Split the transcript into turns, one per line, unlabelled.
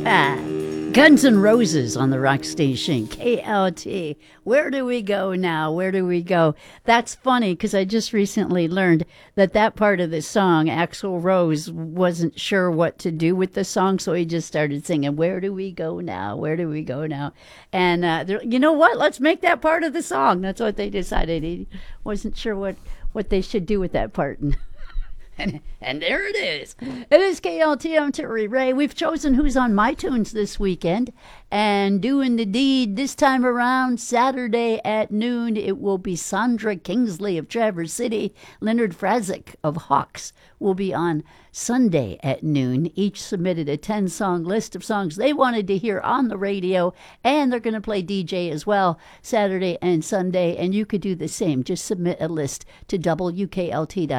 Guns N' Roses on the rock station, KLT. Where do we go now? Where do we go? That's funny because I just recently learned that part of the song, Axl Rose wasn't sure what to do with the song, so he just started singing, "Where do we go now? Where do we go now?" And you know what? Let's make that part of the song. That's what they decided. He wasn't sure what they should do with that part. And there it is. It is KLT. I'm Terry Ray. We've chosen who's on my tunes this weekend. And doing the deed this time around, Saturday at noon, it will be Sandra Kingsley of Traverse City. Leonard Frazik of Hawks will be on Sunday at noon. Each submitted a 10-song list of songs they wanted to hear on the radio. And they're going to play DJ as well Saturday and Sunday. And you could do the same. Just submit a list to WKLT.com.